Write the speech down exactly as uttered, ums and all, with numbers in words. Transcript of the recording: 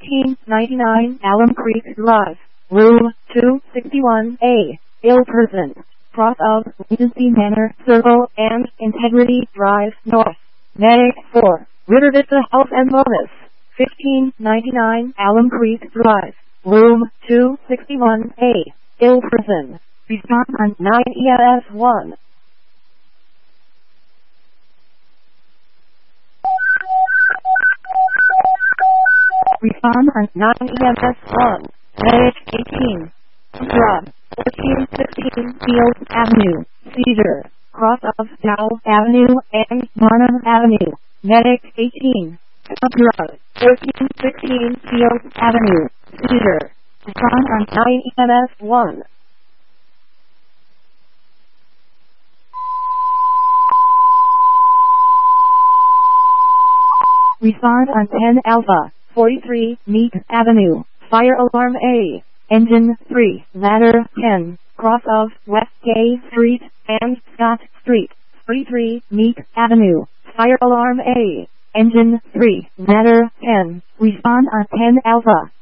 fifteen ninety-nine Alum Creek Drive, room two sixty-one A, ill person, cross of Regency Manor Circle and Integrity Drive North, Medic four, River Vista Health and Wellness, fifteen ninety-nine Alum Creek Drive, room two sixty-one A, ill person, respond on nine E M S one. Respond on nine E M S one, Medic eighteen, Drug, fourteen sixteen Field Avenue, Cedar, cross of Dow Avenue and Barnum Avenue, Medic eighteen, Drug, fourteen sixteen Field Avenue, Cedar, respond on nine E M S one. Respond on ten Alpha, forty-three Meek Avenue, Fire Alarm A, Engine three, Ladder ten, cross of West Gay Street and Scott Street, forty-three Meek Avenue, Fire Alarm A, Engine three, Ladder ten, respond on ten Alpha.